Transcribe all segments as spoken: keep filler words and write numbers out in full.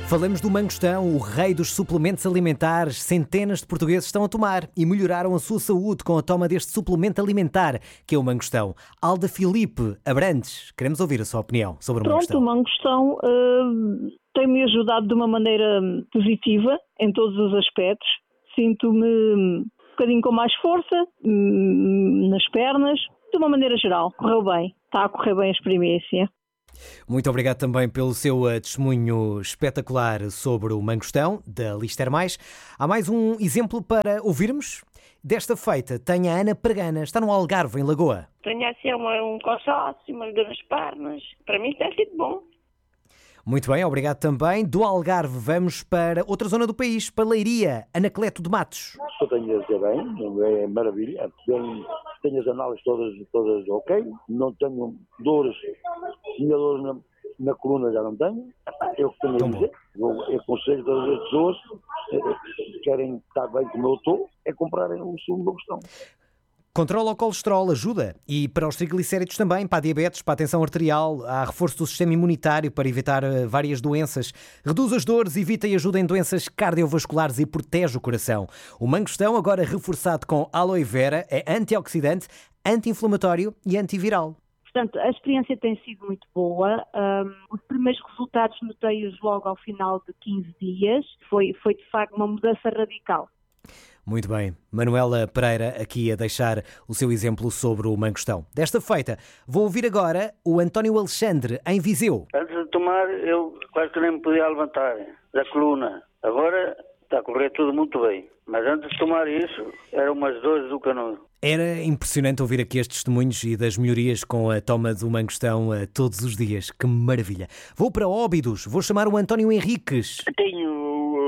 Falamos do mangostão, o rei dos suplementos alimentares. Centenas de portugueses estão a tomar e melhoraram a sua saúde com a toma deste suplemento alimentar, que é o mangostão. Alda Filipe Abrantes, queremos ouvir a sua opinião sobre o Pronto, mangostão. o mangostão uh, tem-me ajudado de uma maneira positiva em todos os aspectos. Sinto-me um bocadinho com mais força um, nas pernas, de uma maneira geral. Correu bem, está a correr bem a experiência. Muito obrigado também pelo seu uh, testemunho espetacular sobre o mangostão da Lister Mais. Há mais um exemplo para ouvirmos? Desta feita tem a Ana Pregana, está no Algarve, em Lagoa. Tenho assim uma, um cansaço, umas dor nas pernas. Para mim tem sido bom. Muito bem, obrigado também. Do Algarve vamos para outra zona do país, para Leiria, Anacleto de Matos. Eu tenho a dizer bem, é maravilha. Tenho, tenho as análises todas, todas ok. Não tenho dores, tinha dores na, na coluna, já não tenho. Eu tenho a dizer, eu, eu aconselho todas as pessoas que querem estar bem como eu estou, é comprarem o sumo do mangostão. Controla o colesterol, ajuda. E para os triglicéridos também, para a diabetes, para a tensão arterial, há reforço do sistema imunitário para evitar várias doenças. Reduz as dores, evita e ajuda em doenças cardiovasculares e protege o coração. O mangostão, agora reforçado com aloe vera, é antioxidante, anti-inflamatório e antiviral. Portanto, a experiência tem sido muito boa. Um, os primeiros resultados notei-os logo ao final de quinze dias. Foi, foi de facto uma mudança radical. Muito bem. Manuela Pereira aqui a deixar o seu exemplo sobre o mangostão. Desta feita, vou ouvir agora o António Alexandre, em Viseu. Antes de tomar, eu quase que nem me podia levantar da coluna. Agora está a correr tudo muito bem. Mas antes de tomar isso, eram umas dores do canudo. Era impressionante ouvir aqui estes testemunhos e das melhorias com a toma do mangostão a todos os dias. Que maravilha. Vou para Óbidos, vou chamar o António Henriques. Tenho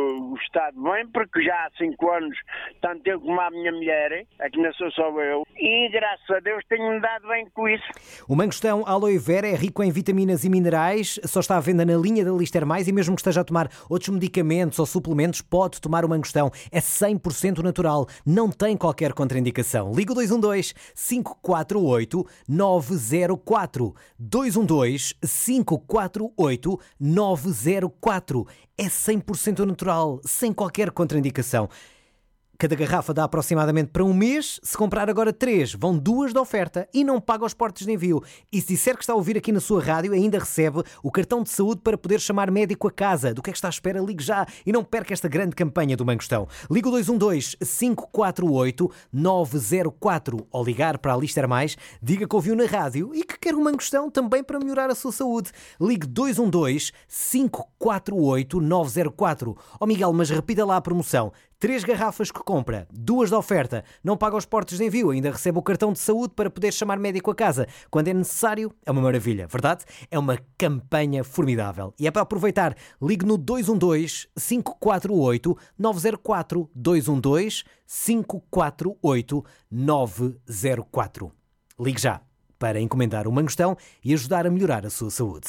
estado bem, porque já há cinco anos, tanto eu como a minha mulher, aqui não sou só eu, e graças a Deus tenho-me dado bem com isso. O mangostão aloe vera é rico em vitaminas e minerais, só está à venda na linha da Lister Mais e mesmo que esteja a tomar outros medicamentos ou suplementos, pode tomar o mangostão. É cem por cento natural, não tem qualquer contraindicação. Liga o dois um dois, cinco quatro oito, nove zero quatro. dois um dois, cinco quatro oito, nove zero quatro. É cem por cento natural, sem qualquer contraindicação. Cada garrafa dá aproximadamente para um mês. Se comprar agora três, vão duas de oferta e não paga os portos de envio. E se disser que está a ouvir aqui na sua rádio, ainda recebe o cartão de saúde para poder chamar médico a casa. Do que é que está à espera? Ligue já e não perca esta grande campanha do mangostão. Liga o dois um dois, cinco quatro oito, nove zero quatro ou ligar para a Lister Mais, diga que ouviu na rádio e que quer um mangostão também para melhorar a sua saúde. Ligue dois um dois, cinco quatro oito, nove zero quatro. Ó Miguel, mas repita lá a promoção. Três garrafas que compra, duas de oferta, não paga os portos de envio, ainda recebe o cartão de saúde para poder chamar médico a casa. Quando é necessário, é uma maravilha, verdade? É uma campanha formidável. E é para aproveitar, ligue no dois um dois, cinco quatro oito, nove zero quatro, dois um dois, cinco quatro oito, nove zero quatro. Ligue já para encomendar o mangostão e ajudar a melhorar a sua saúde.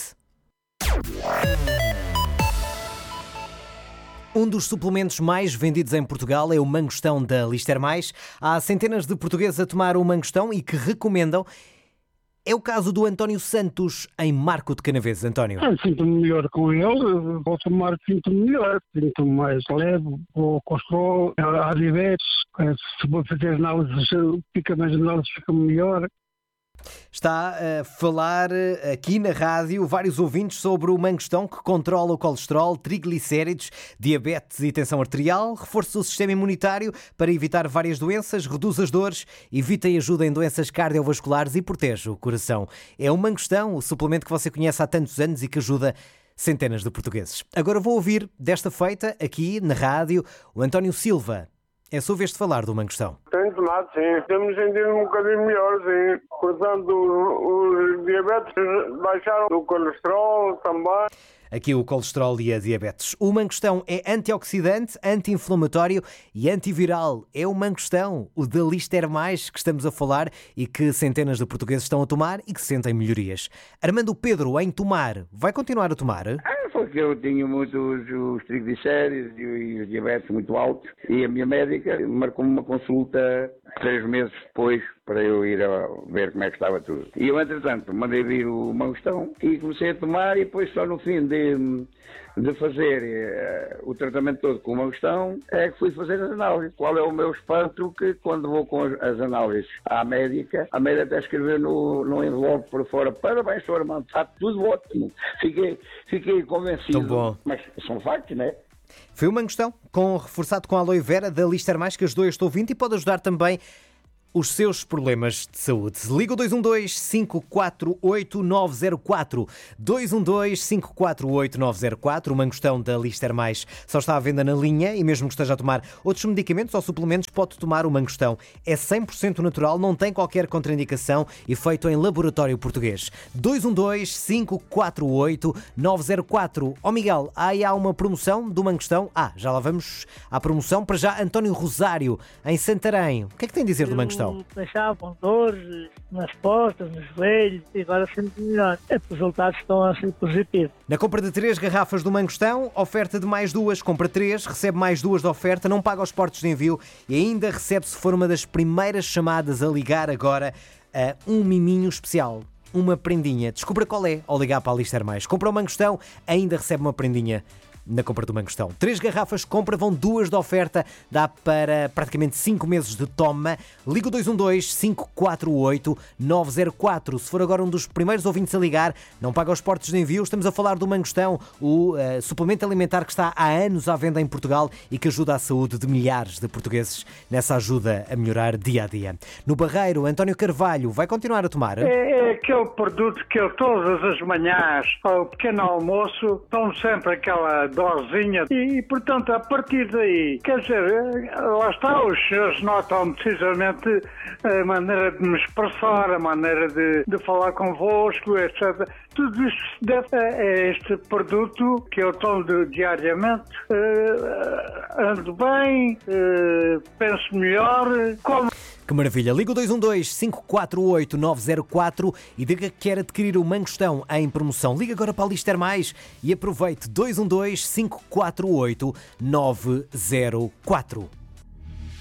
Um dos suplementos mais vendidos em Portugal é o mangostão da Lister Mais. Há centenas de portugueses a tomar o mangostão e que recomendam. É o caso do António Santos, em Marco de Canaveses. António. Eu sinto-me melhor com ele, vou tomar, sinto-me melhor, sinto-me mais leve, o colesterol, a diabetes, se vou fazer análises, fica mais análises, fica melhor. Está a falar aqui na rádio vários ouvintes sobre o mangostão que controla o colesterol, triglicéridos, diabetes e tensão arterial, reforça o sistema imunitário para evitar várias doenças, reduz as dores, evita e ajuda em doenças cardiovasculares e protege o coração. É o mangostão, o suplemento que você conhece há tantos anos e que ajuda centenas de portugueses. Agora vou ouvir, desta feita, aqui na rádio, o António Silva. É a sua vez de falar do mangostão. Tenho tomado, sim. Temos sentido um bocadinho melhor, sim. Portanto, os, os diabetes baixaram, o colesterol também. Aqui o colesterol e a diabetes. O mangostão é antioxidante, anti-inflamatório e antiviral. É o mangostão, o da Lister Mais, que estamos a falar e que centenas de portugueses estão a tomar e que sentem melhorias. Armando Pedro, em Tomar, vai continuar a tomar? Ah, porque eu tinha muitos os triglicéridos e os diabetes muito altos e a minha médica marcou-me uma consulta três meses depois para eu ir a ver como é que estava tudo. E eu, entretanto, mandei vir o mangostão e comecei a tomar, e depois só no fim de, de fazer uh, o tratamento todo com o mangostão é que fui fazer as análises. Qual é o meu espanto? Que quando vou com as análises à médica, a médica até escreveu no, no envelope por fora: parabéns, senhor Armando, está tudo ótimo. Fiquei, fiquei convencido. Tão bom. Mas são factos, não é? Foi o mangostão, com, reforçado com a aloe vera da Lister Mais, que ajudou este ouvinte e pode ajudar também os seus problemas de saúde. Liga o dois um dois, cinco quatro oito, nove zero quatro. dois um dois, cinco quatro oito, nove zero quatro. O mangostão da Lister Mais só está à venda na linha e mesmo que esteja a tomar outros medicamentos ou suplementos, pode tomar o mangostão. É cem por cento natural, não tem qualquer contraindicação e feito em laboratório português. dois um dois, cinco quatro oito, nove zero quatro. Ó Miguel, aí há uma promoção do mangostão. Ah, já lá vamos à promoção. Para já, António Rosário, em Santarém. O que é que tem a dizer do mangostão? Deixavam dores nas costas, nos joelhos, e agora sinto melhor. Os resultados estão a ser positivos. Na compra de três garrafas do mangostão, oferta de mais duas. Compra três, recebe mais duas de oferta, não paga os portos de envio e ainda recebe, se for uma das primeiras chamadas a ligar agora, a um miminho especial. Uma prendinha. Descubra qual é ao ligar para a Lister Mais. Compra o mangostão, ainda recebe uma prendinha na compra do mangostão. Três garrafas compra, vão duas de oferta, dá para praticamente cinco meses de toma. Liga o dois um dois, cinco quatro oito, nove zero quatro. Se for agora um dos primeiros ouvintes a ligar, não paga os portos de envio. Estamos a falar do mangostão, o uh, suplemento alimentar que está há anos à venda em Portugal e que ajuda a saúde de milhares de portugueses nessa ajuda a melhorar dia a dia. No Barreiro, António Carvalho vai continuar a tomar? É, é aquele produto que eu todas as manhãs, ao pequeno almoço, tomo sempre aquela dosinha e, portanto, a partir daí, quer dizer, lá está, os senhores notam precisamente a maneira de me expressar, a maneira de, de falar convosco, etcétera. Tudo isto se deve a este produto que eu tomo de, diariamente. Uh, ando bem, uh, penso melhor, como... Que maravilha! Liga o dois um dois, cinco quatro oito, nove zero quatro e diga que quer adquirir o mangostão em promoção. Liga agora para a Lister Mais e aproveite dois um dois, cinco quatro oito, nove zero quatro.